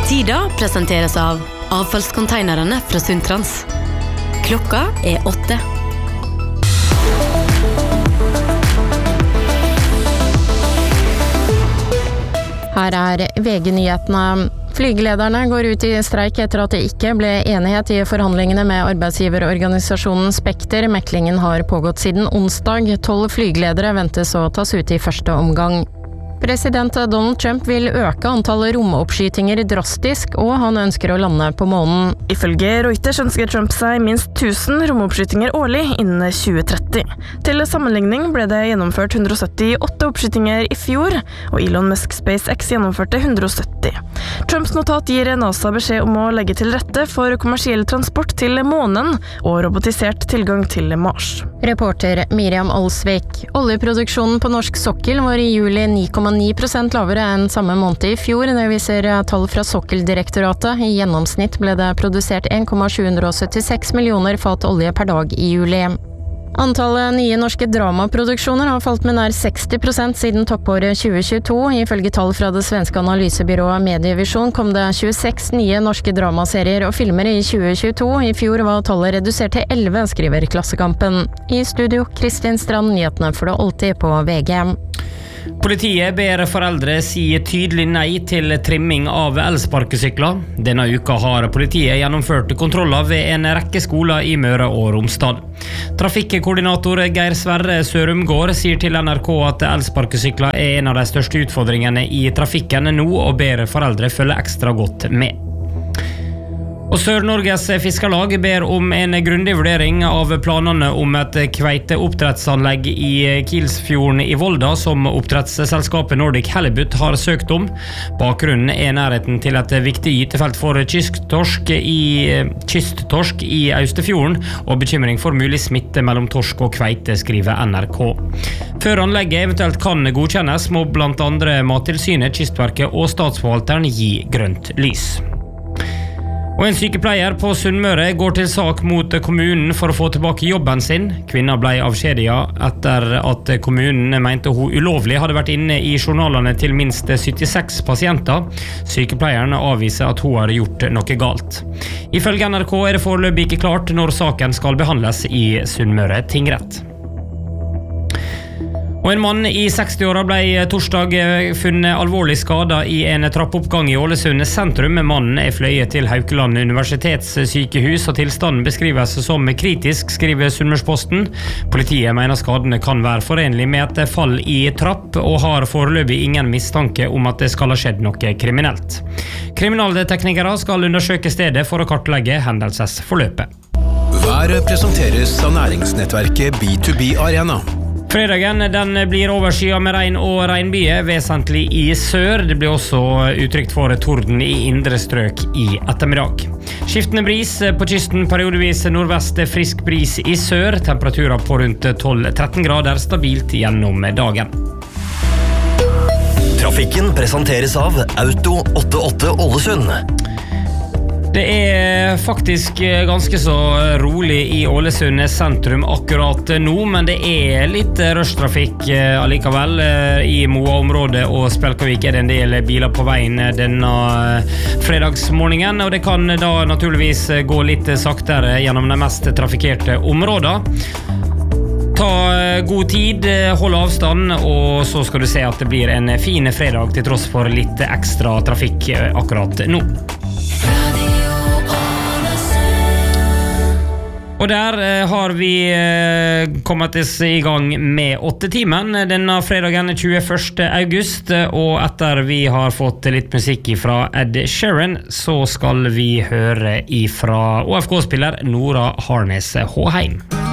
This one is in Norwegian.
Tida presenteres av avfallskonteinerne fra Sundtrans. Klokka 8. Her VG-nyhetene. Flygelederne går ut i streik etter at det ikke ble enighet i forhandlingene med arbeidsgiverorganisasjonen Spekter. Meklingen har pågått siden onsdag. 12 flygeledere ventes å tas ut i første omgang. President Donald Trump vil øke antallet romoppskytinger drastisk, og han ønsker å lande på månen. Ifølge Reuters ønsker Trump seg minst 1000 romoppskytinger årlig innen 2030. Til sammenligning ble det gjennomført 178 oppskytinger i fjor, og Elon Musk SpaceX gjennomførte 170. Trumps notat gir NASA beskjed om å legge til rette for kommersiell transport til månen og robotisert tilgang til Mars. Reporter Miriam Olsvik. Oljeproduksjonen på norsk sokkel var i juli 9,9% lavere enn samme måned i fjor. Det viser tall fra Sokkeldirektoratet. I gjennomsnitt ble det produsert 1,776 millioner fat olje per dag i juli. Antallet nye norske dramaproduksjoner har falt med nær 60% siden toppåret 2022. Ifølge tall fra det svenske analysebyrået Medievision kom det 26 nye norske dramaserier og filmer i 2022. I fjor var tallet redusert til 11, skriver Klassekampen. I studio, Kristin Strand, nyhetene for det alltid på VG. Politiet ber foreldre si tydelig nei til trimming av elsparkesykler. Denne uka har politiet gjennomført kontroller ved en rekke skoler i Møre og Romsdal. Trafikkoordinator Geir Sverre Sørumgård sier til NRK at elsparkesykler er en av de største utfordringene i trafikken nå, og ber foreldre følge ekstra godt med. Og Sør-Norges Fiskerlag ber om en grundig vurdering av planene om et kveiteoppdrettsanlegg i Kilsfjorden i Volda som oppdrettsselskapet Nordic Halibut har søkt om. Bakgrunnen er nærheten til et viktig gytefelt for kysttorsk i Austefjorden og bekymring for mulig smitte mellom torsk og kveite, skriver NRK. Før anlegget eventuelt kan godkjennes, må blant andre Mattilsynet, Kystverket og Statsforvalteren gi grønt lys. Og en sykepleier på Sunnmøre går til sak mot kommunen for å få tilbake jobben sin. Kvinna ble avskjediget etter at kommunen mente hun ulovlig hadde vært inne i journalene til minst 76 pasienter. Sykepleieren avviser at hun har gjort noe galt. Ifølge NRK er det foreløpig ikke klart når saken skal behandles i Sunnmøre tingrett. Og en mann i 60-åra ble torsdag funnet alvorlig skadet i en trappoppgang i Ålesund sentrum. Mannen er fløyet til Haukeland universitetssykehus, og tilstanden beskrives som kritisk, skriver Sunnmørsposten. Politiet mener skadene kan være forenlig med et fall i trapp, og har foreløpig ingen mistanke om at det skal ha skjedd noe kriminelt. Kriminalteknikere skal undersøke stedet for å kartlegge hendelsesforløpet. Været presenteres av næringsnettverket B2B Arena. Fredagen den blir overskyet med regn og regnbyger, vesentlig i sør. Det blir også uttrykt for torden i indre strøk i ettermiddag. Skiftende bris på kysten, periodevis nordvest frisk bris i sør. Temperaturer på rundt 12-13 grader, stabilt gjennom dagen. Trafikken presenteres av Auto 88 Ålesund. Det er faktisk ganske så rolig i Ålesund sentrum akkurat nå, men det er litt rushtrafikk allikevel. I Moa-området og Spjelkavik er det en del biler på veien denne fredagsmorgenen, og det kan da naturligvis gå litt saktere gjennom de mest trafikkerte områdene. Ta god tid, hold avstand, og så skal du se at det blir en fin fredag til tross for litt ekstra trafikk akkurat nå. Og der har vi kommet i gang med 8-timen denne fredagen 21. august, og etter vi har fått litt musikk fra Ed Sheeran, så skal vi høre ifra OFK-spiller Nora Harnes Håheim.